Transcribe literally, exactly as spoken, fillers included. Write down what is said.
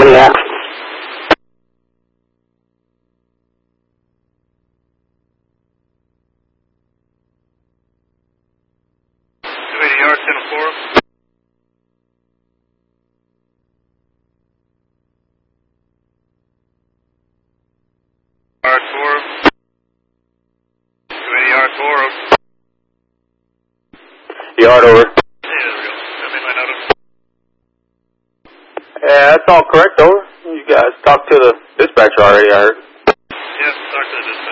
Roger that. two eighty yard, ten four. Yard four. two eighty yard four. Yard over. Yeah, there we go. Midnight out of. Yeah, that's all correct, over. You guys talked to the dispatcher already, I heard. Yes, talk to the dispatcher.